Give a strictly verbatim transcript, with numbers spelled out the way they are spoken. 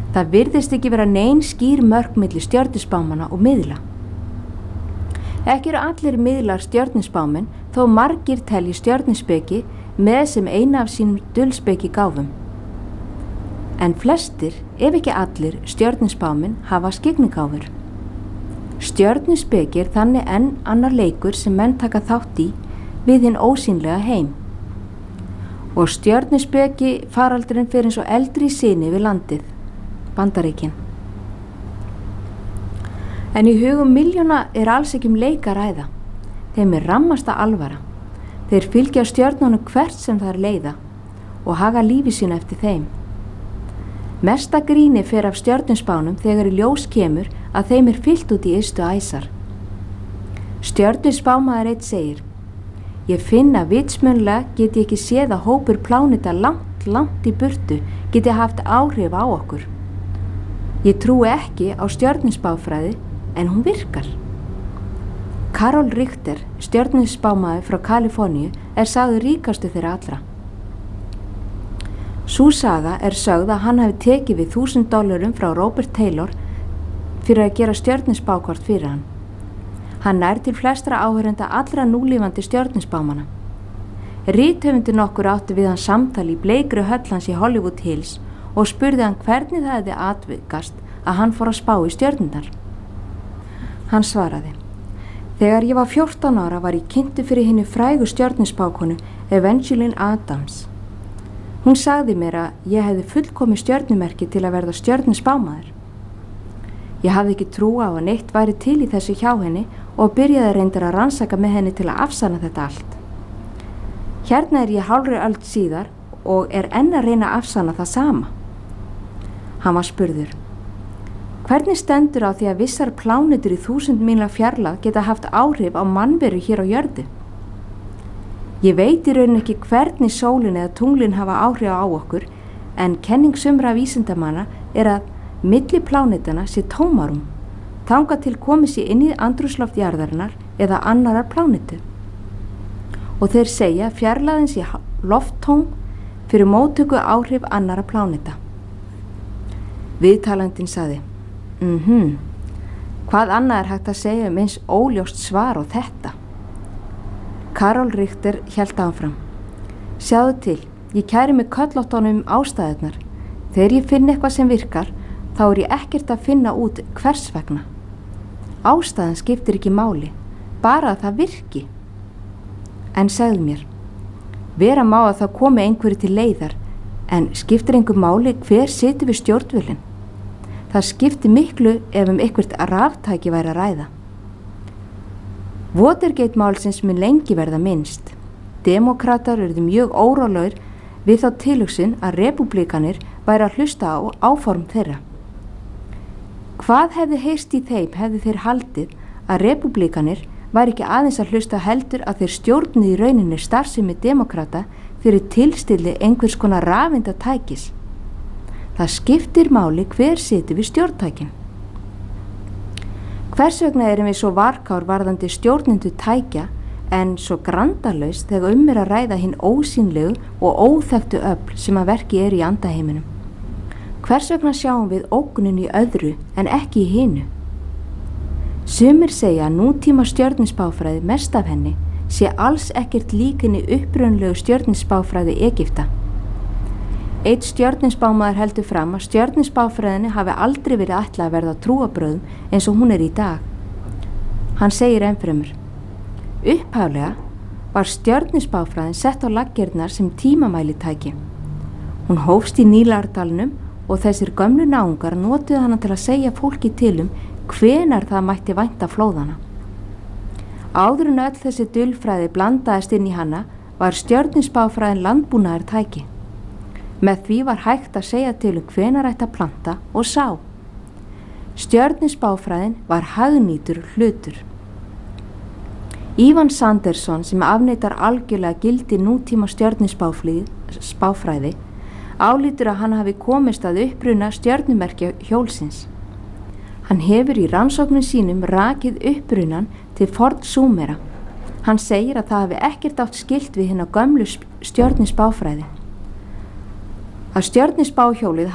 Það virðist ekki vera nein skýr mörk milli stjörnuspámanna og miðla. Ekki eru allir miðlar stjörnuspámenn þó margir telji stjörnuspeki með sem eina af sínum dulspeki gáfum. En flestir, ef ekki allir, stjörnuspámenn hafa skyggnigáfur. Stjörnuspeki er þannig enn annar leikur sem menn taka þátt í við hinn ósýnlega heim. Og stjörnuspeki faraldurinn fer eins og eldri syni við landið, Bandaríkin. En í hugum miljóna er alls ekki um leik að ræða. Þeim er rammasta alvara. Þeir fylgja stjörnunum hvert sem þær leiða og haga lífi sínu eftir þeim. Mesta gríni fer af stjörnuspánum þegar í ljós kemur að þeim er fyllt út í ystu æsar. Stjörnuspámaður einn segir: Ég finn að vitsmunlega get ég ekki séð að hópur pláneta langt, langt í burtu geti haft áhrif á okkur. Ég trúi ekki á stjörnuspáfræði en hún virkar. Carol Richter, stjörnuspámaður frá Kaliforníu, er sagður ríkastu þeirra allra. Sú saga er sögð að hann hafi tekið við þúsund dollurum frá Robert Taylor fyrir að gera stjörnuspákort fyrir hann. Hann nær til flestra áhorfenda allra núlifandi stjörnuspámanna. Rithöfundur nokkur átti við hann samtal í bleikri höll hans í Hollywood Hills og spurði hann hvernig það hefði atvikast að hann fór að spá í stjörnurnar. Hann svaraði: Þegar ég var fjórtán ára var ég kynntur fyrir hinni frægu stjörnuspákonu Evangeline Adams. Hún sagði mér að ég hefði fullkomið stjörnumerki til að verða stjörnuspámaður. Ég hafði ekki trú á að neitt væri til í þessu hjá henni og byrjaði reyndar að rannsaka með henni til að afsanna þetta allt. Hérna er ég hálfri öld síðar og er enn að reyna að afsanna það sama. Hann var spurður: Hvernig stendur á því að vissar plánetur í þúsund míla fjarlægð geta haft áhrif á mannveru hér á jörðu? Ég veit í raun ekki hvernig sólin eða tunglin hafa áhrif á okkur, en kenning sumra vísindamanna er að milli plánetana sé tómarum, þangað til komið sé inn í andrúmsloft jarðarinnar eða annarar plánetu. Og þeir segja fjarlægðin sé lofttóm fyrir móttöku áhrif annara pláneta. Viðtalandinn sagði: Mhm, hvað annað er hægt að segja um eins óljóst svar á þetta? Carol Richter hélt áfram: Sjáðu til, ég kæri mig köllóttanum um ástæðurnar. Þegar ég finn eitthvað sem virkar, þá er ég ekkert að finna út hvers vegna. Ástæðan skiptir ekki máli, bara að það virki. En segðu mér, vera má að það komi einhverju til leiðar, en skiptir einhver máli hver situr við stjórnvölinn? Það skipti miklu ef um eitthvert raftæki væri að ræða. Watergate málsins mun lengi verða minnst. Demókratar urðu mjög órólegir við þá tilhugsun að repúblikanir væri að hlusta á áform þeirra. Hvað hefði heyrst í þeim hefði þeir haldið að repúblikanir væri ekki aðeins að hlusta heldur að þeir stjórnuðu í rauninni starfsemi demókrata fyrir tilstilli einhvers konar rafeindatækis. Það skiptir máli hver situr við stjórntækin. Hvers vegna erum við svo varkár varðandi stjórnendu tækja en svo grandalaus þegar um er að ræða hinn ósýnlegu og óþekktu öfl sem að verki er í andaheiminum? Hvers vegna sjáum við ógnin í öðru en ekki í hinu? Sumir segja að nútíma stjörnuspáfræði mest af henni sé alls ekkert líkinni upprunalegu stjörnuspáfræði Egypta. Einn stjörnuspámaður heldur fram að stjörnuspáfræðinni hafi aldrei verið ætlað að verða trúarbrögðum eins og hún er í dag. Hann segir ennfremur: Upphaflega var stjörnuspáfræðin sett á laggirnar sem tímamælitæki. Hún hófst í Nílardalnum og þessir gömlu náungar notuðu hana til að segja fólki til um hvenar það mætti vænta flóðana. Áður en öll þessi dulfræði blandaðist inn í hana var stjörnuspáfræðin landbúnaðartæki. Með því var hægt að segja til um hvenar ætti að planta og sá. Stjörnuspáfræðin var hagnýtur hlutur. Ivan Sanderson, sem afneitar algjörlega gildi nútíma stjörnuspáfræði, álítur að hann hafi komist að uppruna stjörnumerkja hjólsins. Hann hefur í rannsóknum sínum rakið upprunan til fornsúmera. Hann segir að það hafi ekkert átt skylt við hina gömlu stjörnuspáfræði. Að stjörnuspáhjólið